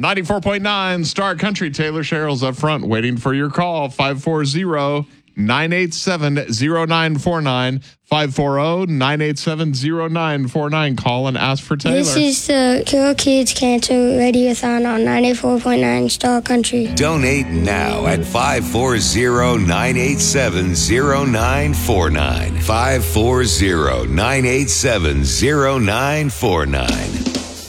94.9 Star Country. Taylor Sherrill's up front waiting for your call. 540-987-0949. 540-987-0949. Call and ask for Taylor. This is the Cure Kids Cancer Radiothon on 94.9 Star Country. Donate now at 540-987-0949. 540-987-0949.